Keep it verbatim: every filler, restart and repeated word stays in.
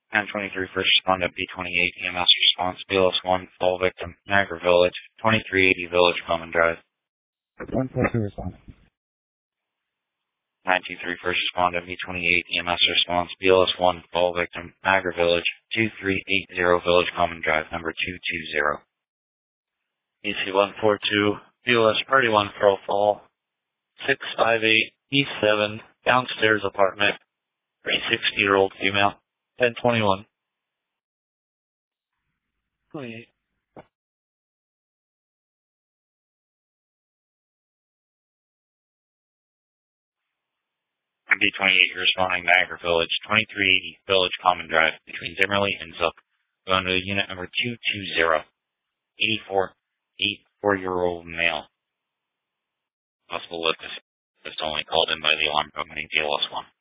nine twenty-three first respondent, B twenty-eight E M S response, B L S one, fall victim, Niagara Village, twenty-three eighty Village Common Drive. one four two response. nine two three first respondent, B twenty-eight E M S response, B L S one, fall victim, Niagara Village, two three eight zero Village Common Drive, number two two zero. E C one four two, B L S Party one, Pearl Fall, six five eight East seven, downstairs apartment, a sixty-year-old female, ten twenty-one. twenty-eight. B twenty-eight, you're responding Niagara Village, twenty-three eighty Village Common Drive, between Zimmerly and Zook. Going to unit number two two zero, eighty-four, eighty-four-year-old male. Possible lift is only called in by the alarm company, D L S one.